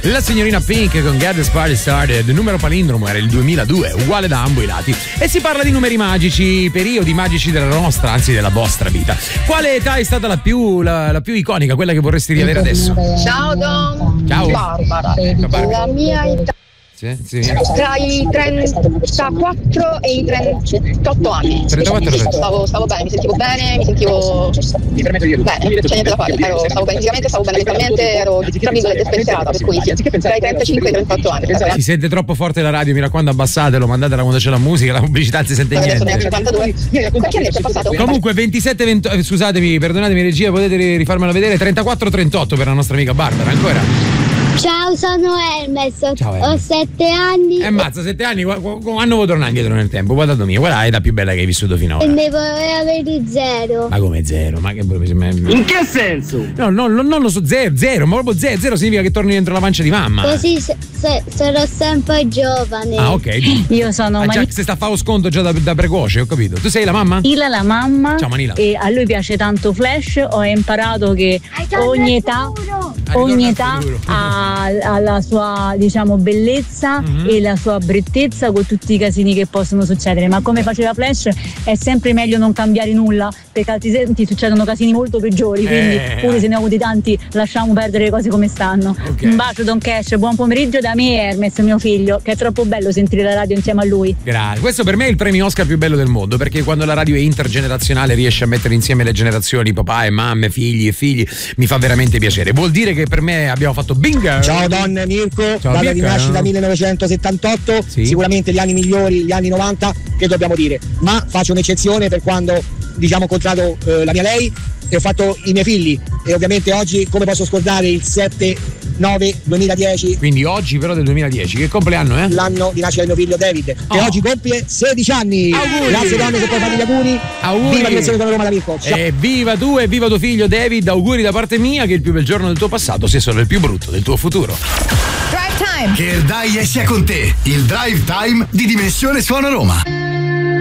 La signorina Pink con Get This Party Started. Il numero palindromo era il 2002, uguale da ambo i lati. E si parla di numeri magici, periodi magici della nostra, anzi della vostra vita. Quale età è stata la più iconica, quella che vorresti riavere adesso? Ciao Dom. Ciao. Barbara. La mia età. Sì. Tra i 34 e i 38 anni. 34. Stavo bene, mi sentivo bene, mi permetto di bene, c'è niente da fare. Stavo bene fisicamente, stavo bene mentalmente, ero tra virgolette spensierata, per cui sì, tra i 35 e i 38 anni. Si sente troppo forte la radio, mi raccomando, abbassatelo, mandatela quando c'è la musica, la pubblicità non si sente niente. Adesso ne ho 52. Quanti anni è passato? Comunque 27, scusatemi, perdonatemi regia, potete rifarmela vedere, 34-38 per la nostra amica Barbara, ancora. Ciao, sono Hermes. Ciao, Hermes. Ho 7 anni. Mazza, 7 anni, quando vuoi tornare indietro nel tempo? Guarda mia, quella è la più bella che hai vissuto finora. E ne vorrei avere 0. Ma come 0? Ma che in che senso? No, non lo so, 0, ma proprio 0 significa che torni dentro la pancia di mamma. Così sarò sempre giovane. Ah, ok. Io sono già, se sta a fare sconto già da precoce, ho capito. Tu sei la mamma? Manila, la mamma. Ciao Manila. E a lui piace tanto Flash. Ho imparato che ogni età ha la sua, diciamo, bellezza e la sua brettezza, con tutti i casini che possono succedere, ma come faceva Flash è sempre meglio non cambiare nulla, perché altrimenti succedono casini molto peggiori, quindi pure se ne ho avuti tanti lasciamo perdere le cose come stanno. Okay. Un bacio Don Cash, buon pomeriggio da me e Hermes, mio figlio, che è troppo bello sentire la radio insieme a lui. Grazie, questo per me è il premio Oscar più bello del mondo, perché quando la radio è intergenerazionale riesce a mettere insieme le generazioni, papà e mamme, figli e figli, mi fa veramente piacere. Vuol dire che per me abbiamo fatto bingo. Ciao Don Mirko, dalla rinascita 1978, sì. Sicuramente gli anni migliori, gli anni 90, che dobbiamo dire, ma faccio un'eccezione per quando, diciamo, ho incontrato la mia lei e ho fatto i miei figli, e ovviamente oggi come posso scordare il 7/9/2010. Quindi oggi però del 2010, che compleanno è? L'anno di nascita del mio figlio David, che oggi compie 16 anni. Auguri. Grazie donne se puoi farmi gli auguri. Viva direzione da Roma da Mirko. Viva tu e viva tuo figlio David, auguri da parte mia, che il più bel giorno del tuo passato sia solo il più brutto del tuo futuro. Drive Time. Che il dai sia con te, il Drive Time di Dimensione Suono Roma.